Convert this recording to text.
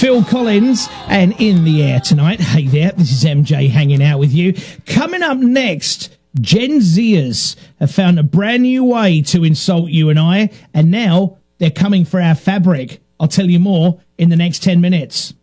Phil Collins and In the Air tonight. Hey there, this is MJ hanging out with you. Coming up next, Gen Zers have found a brand new way to insult you and I, and now they're coming for our fabric. I'll tell you more in the next 10 minutes.